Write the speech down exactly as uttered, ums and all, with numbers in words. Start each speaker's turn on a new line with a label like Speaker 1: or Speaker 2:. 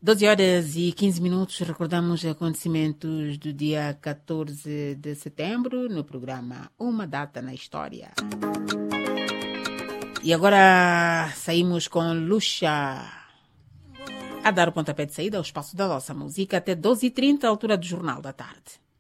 Speaker 1: doze horas e quinze minutos, recordamos acontecimentos do dia catorze de setembro no programa Uma Data na História. E agora saímos com Luxa a dar o pontapé de saída ao espaço da nossa música até doze e trinta, altura do Jornal da Tarde.